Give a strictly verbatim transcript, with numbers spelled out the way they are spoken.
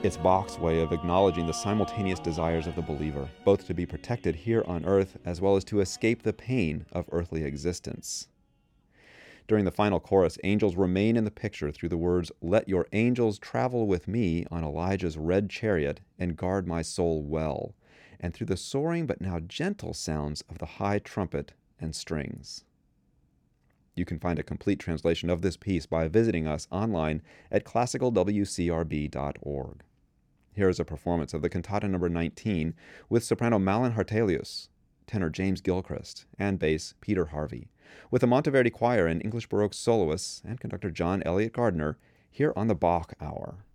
It's Bach's way of acknowledging the simultaneous desires of the believer, both to be protected here on earth as well as to escape the pain of earthly existence. During the final chorus, angels remain in the picture through the words, "Let your angels travel with me on Elijah's red chariot and guard my soul well," and through the soaring but now gentle sounds of the high trumpet and strings. You can find a complete translation of this piece by visiting us online at classical w c r b dot org. Here is a performance of the cantata number nineteen with soprano Malin Hartelius, tenor James Gilchrist, and bass Peter Harvey, with the Monteverdi Choir and English Baroque soloists and conductor John Elliott Gardner here on the Bach Hour.